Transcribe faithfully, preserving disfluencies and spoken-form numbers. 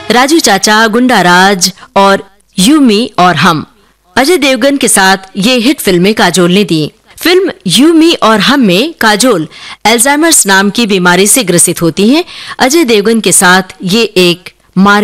राजू चाचा, गुंडा राज और यू मी और हम। अजय देवगन के साथ ये हिट फिल्में काजोल ने दी। फिल्म यू मी और हम में काजोल अल्जाइमर्स नाम की बीमारी से ग्रसित होती हैं। अजय देवगन के साथ ये एक मार